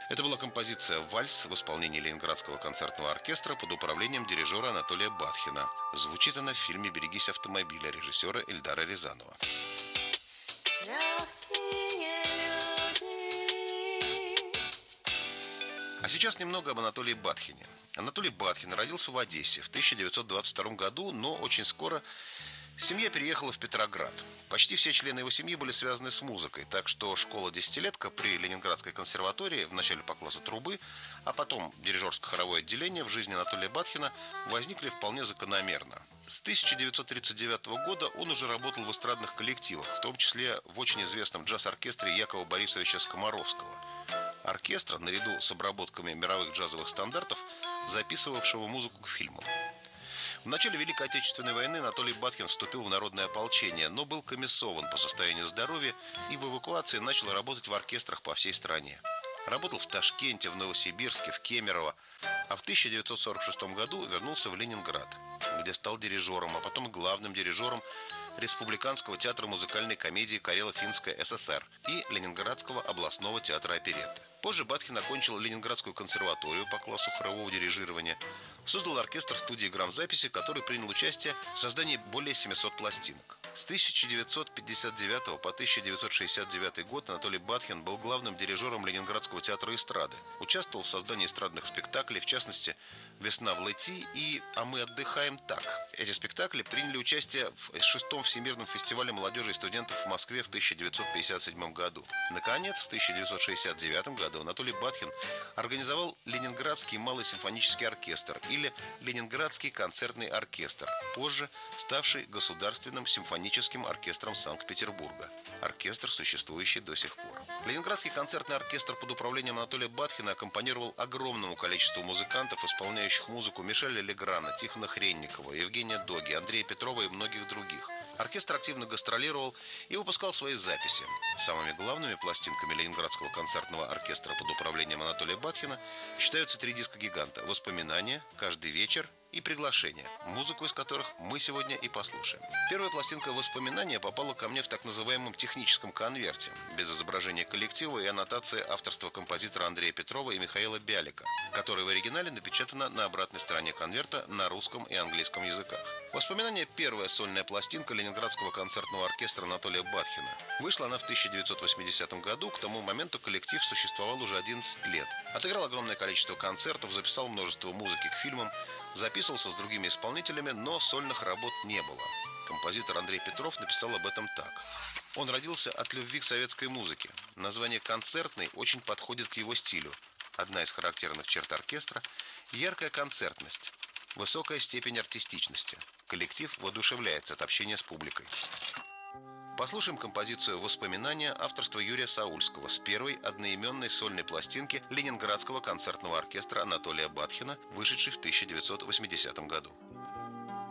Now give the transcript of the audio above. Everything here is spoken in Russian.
Это была композиция «Вальс» в исполнении Ленинградского концертного оркестра под управлением дирижера Анатолия Батхина. Звучит она в фильме «Берегись автомобиля» режиссера Эльдара Рязанова. А сейчас немного об Анатолии Батхине. Анатолий Батхин родился в Одессе в 1922 году, но очень скоро семья переехала в Петроград. Почти все члены его семьи были связаны с музыкой, так что школа-десятилетка при Ленинградской консерватории, вначале по классу трубы, а потом дирижерско-хоровое отделение в жизни Анатолия Батхина возникли вполне закономерно. С 1939 года он уже работал в эстрадных коллективах, в том числе в очень известном джаз-оркестре Якова Борисовича Скоморовского. Оркестра, наряду с обработками мировых джазовых стандартов, записывавшего музыку к фильмам. В начале Великой Отечественной войны Анатолий Батхин вступил в народное ополчение, но был комиссован по состоянию здоровья и в эвакуации начал работать в оркестрах по всей стране. Работал в Ташкенте, в Новосибирске, в Кемерово, а в 1946 году вернулся в Ленинград, где стал дирижером, а потом главным дирижером Республиканского театра музыкальной комедии Карело-Финская ССР и Ленинградского областного театра оперетты. Позже Батхин окончил Ленинградскую консерваторию по классу хорового дирижирования, создал оркестр студии грамзаписи, который принял участие в создании более 700 пластинок. С 1959 по 1969 год Анатолий Батхин был главным дирижером Ленинградского театра эстрады, участвовал в создании эстрадных спектаклей, в частности «Весна в Лэти» и «А мы отдыхаем так». Эти спектакли приняли участие в 6-м Всемирном фестивале молодежи и студентов в Москве в 1957 году. Наконец, в 1969 году Анатолий Батхин организовал Ленинградский малый симфонический оркестр или Ленинградский концертный оркестр, позже ставший Государственным симфоническим оркестром Санкт-Петербурга. Оркестр, существующий до сих пор. Ленинградский концертный оркестр под управлением Анатолия Батхина аккомпанировал огромному количеству музыкантов, исполняющих музыку Мишеля Леграна, Тихона Хренникова, Евгения Доги, Андрея Петрова и многих других. Оркестр активно гастролировал и выпускал свои записи. Самыми главными пластинками Ленинградского концертного оркестра под управлением Анатолия Батхина считаются 3 диска-гиганта «Воспоминания», «Каждый вечер» и «Приглашение», музыку из которых мы сегодня и послушаем. Первая пластинка «Воспоминания» попала ко мне в так называемом техническом конверте, без изображения коллектива и аннотации авторства композитора Андрея Петрова и Михаила Бялика, которая в оригинале напечатана на обратной стороне конверта на русском и английском языках. «Воспоминания» – первая сольная пластинка Ленинградского концертного оркестра Анатолия Батхина. Вышла она в 1980 году, к тому моменту коллектив существовал уже 11 лет. Отыграл огромное количество концертов, записал множество музыки к фильмам, записывался с другими исполнителями, но сольных работ не было. Композитор Андрей Петров написал об этом так. Он родился от любви к советской музыке. Название «концертный» очень подходит к его стилю. Одна из характерных черт оркестра – яркая концертность, высокая степень артистичности. Коллектив воодушевляется от общения с публикой. Послушаем композицию «Воспоминания» авторства Юрия Саульского с первой одноименной сольной пластинки Ленинградского концертного оркестра Анатолия Батхина, вышедшей в 1980 году.